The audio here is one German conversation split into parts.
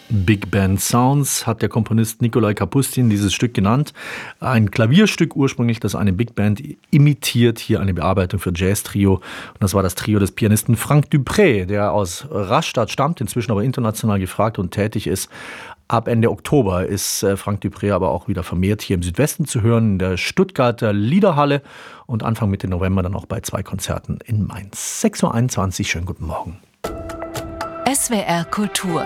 Big Band Sounds hat der Komponist Nikolai Kapustin dieses Stück genannt. Ein Klavierstück ursprünglich, das eine Big Band imitiert. Hier eine Bearbeitung für Jazz-Trio. Und das war das Trio des Pianisten Frank Dupré, der aus Rastatt stammt, inzwischen aber international gefragt und tätig ist. Ab Ende Oktober ist Frank Dupré aber auch wieder vermehrt hier im Südwesten zu hören, in der Stuttgarter Liederhalle und Anfang Mitte November dann auch bei 2 Konzerten in Mainz. 6.21 Uhr, schönen guten Morgen. SWR Kultur.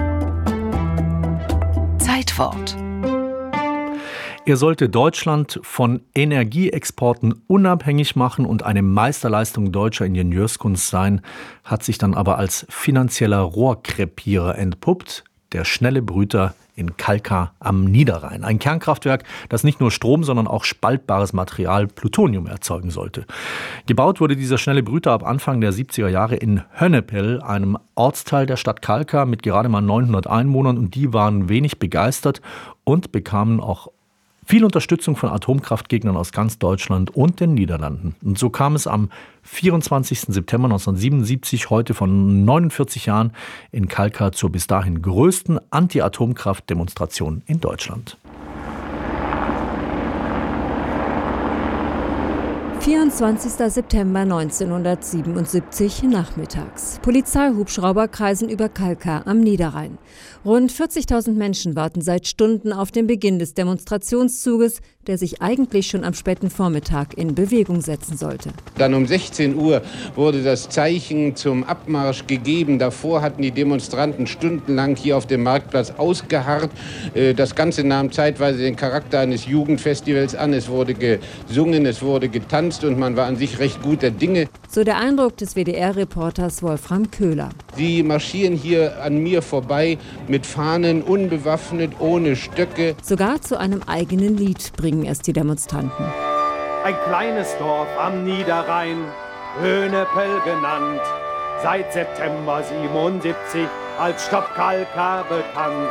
Zeitwort. Er sollte Deutschland von Energieexporten unabhängig machen und eine Meisterleistung deutscher Ingenieurskunst sein, hat sich dann aber als finanzieller Rohrkrepierer entpuppt. Der schnelle Brüter in Kalkar am Niederrhein. Ein Kernkraftwerk, das nicht nur Strom, sondern auch spaltbares Material Plutonium erzeugen sollte. Gebaut wurde dieser schnelle Brüter ab Anfang der 70er Jahre in Hönnepell, einem Ortsteil der Stadt Kalkar mit gerade mal 900 Einwohnern. Und die waren wenig begeistert und bekamen auch viel Unterstützung von Atomkraftgegnern aus ganz Deutschland und den Niederlanden. Und so kam es am 24. September 1977, heute von 49 Jahren, in Kalkar zur bis dahin größten Anti-Atomkraft-Demonstration in Deutschland. 24. September 1977 nachmittags. Polizeihubschrauber kreisen über Kalkar am Niederrhein. Rund 40.000 Menschen warten seit Stunden auf den Beginn des Demonstrationszuges, der sich eigentlich schon am späten Vormittag in Bewegung setzen sollte. Dann um 16 Uhr wurde das Zeichen zum Abmarsch gegeben. Davor hatten die Demonstranten stundenlang hier auf dem Marktplatz ausgeharrt. Das Ganze nahm zeitweise den Charakter eines Jugendfestivals an. Es wurde gesungen, es wurde getanzt und man war an sich recht guter Dinge. So der Eindruck des WDR-Reporters Wolfram Köhler. Sie marschieren hier an mir vorbei mit Fahnen, unbewaffnet, ohne Stöcke. Sogar zu einem eigenen Lied bringen es die Demonstranten. Ein kleines Dorf am Niederrhein, Höhnepell genannt, seit September 77 als Stadt Kalkar bekannt.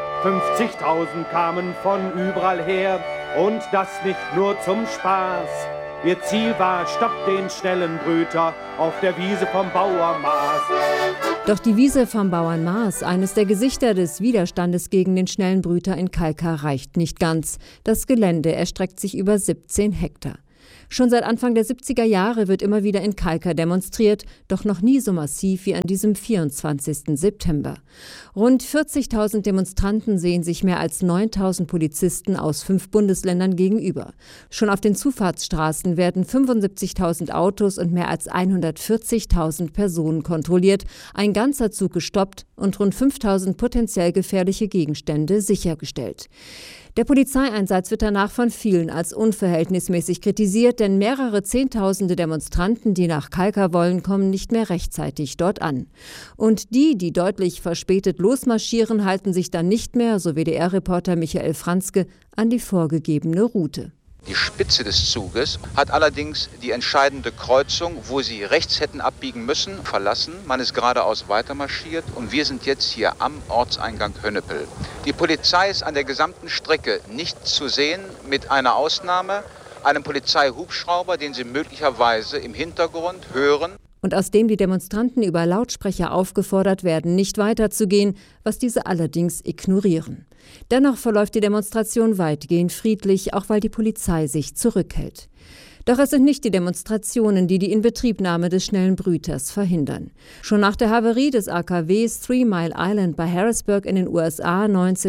50.000 kamen von überall her und das nicht nur zum Spaß. Ihr Ziel war, stoppt den schnellen Brüter auf der Wiese vom Bauer Maas. Doch die Wiese vom Bauern Maas, eines der Gesichter des Widerstandes gegen den schnellen Brüter in Kalkar, reicht nicht ganz. Das Gelände erstreckt sich über 17 Hektar. Schon seit Anfang der 70er Jahre wird immer wieder in Kalkar demonstriert, doch noch nie so massiv wie an diesem 24. September. Rund 40.000 Demonstranten sehen sich mehr als 9.000 Polizisten aus 5 Bundesländern gegenüber. Schon auf den Zufahrtsstraßen werden 75.000 Autos und mehr als 140.000 Personen kontrolliert, ein ganzer Zug gestoppt und rund 5.000 potenziell gefährliche Gegenstände sichergestellt. Der Polizeieinsatz wird danach von vielen als unverhältnismäßig kritisiert, denn mehrere Zehntausende Demonstranten, die nach Kalkar wollen, kommen nicht mehr rechtzeitig dort an. Und die deutlich verspätet losmarschieren, halten sich dann nicht mehr, so WDR-Reporter Michael Franzke, an die vorgegebene Route. Die Spitze des Zuges hat allerdings die entscheidende Kreuzung, wo sie rechts hätten abbiegen müssen, verlassen. Man ist geradeaus weitermarschiert und wir sind jetzt hier am Ortseingang Hönnepell. Die Polizei ist an der gesamten Strecke nicht zu sehen, mit einer Ausnahme, einem Polizeihubschrauber, den Sie möglicherweise im Hintergrund hören. Und aus dem die Demonstranten über Lautsprecher aufgefordert werden, nicht weiterzugehen, was diese allerdings ignorieren. Dennoch verläuft die Demonstration weitgehend friedlich, auch weil die Polizei sich zurückhält. Doch es sind nicht die Demonstrationen, die die Inbetriebnahme des schnellen Brüters verhindern. Schon nach der Havarie des AKWs 3 Mile Island bei Harrisburg in den USA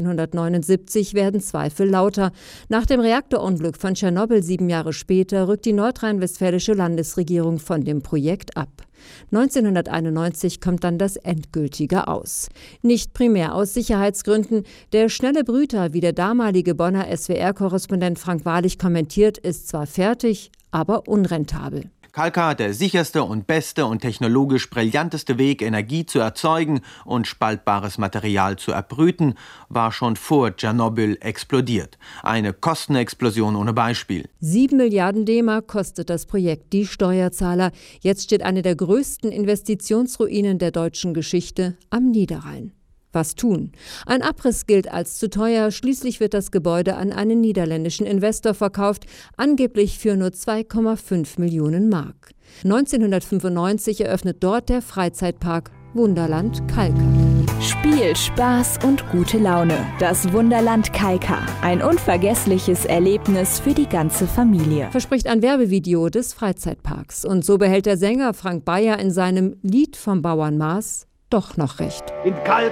1979 werden Zweifel lauter. Nach dem Reaktorunglück von Tschernobyl 7 Jahre später rückt die nordrhein-westfälische Landesregierung von dem Projekt ab. 1991 kommt dann das endgültige Aus. Nicht primär aus Sicherheitsgründen. Der schnelle Brüter, wie der damalige Bonner SWR-Korrespondent Frank Wahrlich kommentiert, ist zwar fertig, aber unrentabel. Kalkar, der sicherste und beste und technologisch brillanteste Weg, Energie zu erzeugen und spaltbares Material zu erbrüten, war schon vor Tschernobyl explodiert. Eine Kostenexplosion ohne Beispiel. 7 Milliarden D-Mark kostet das Projekt die Steuerzahler. Jetzt steht eine der größten Investitionsruinen der deutschen Geschichte am Niederrhein. Was tun? Ein Abriss gilt als zu teuer. Schließlich wird das Gebäude an einen niederländischen Investor verkauft, angeblich für nur 2,5 Millionen Mark. 1995 eröffnet dort der Freizeitpark Wunderland Kalkar. Spiel, Spaß und gute Laune. Das Wunderland Kalkar. Ein unvergessliches Erlebnis für die ganze Familie. Verspricht ein Werbevideo des Freizeitparks. Und so behält der Sänger Frank Bayer in seinem Lied vom Bauernmaß doch noch recht. In Kalkar